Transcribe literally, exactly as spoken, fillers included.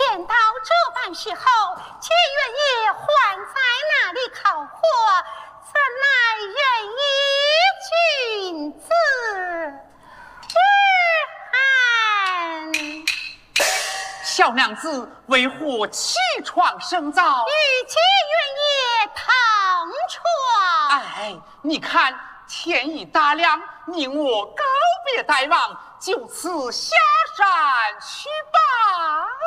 见到这般时候，且愿意还在那里烤火，怎奈人以君子小娘子为何起床生早？ 与其愿也同床。 哎，你看天已大亮，您我告别大王，就此下山去吧。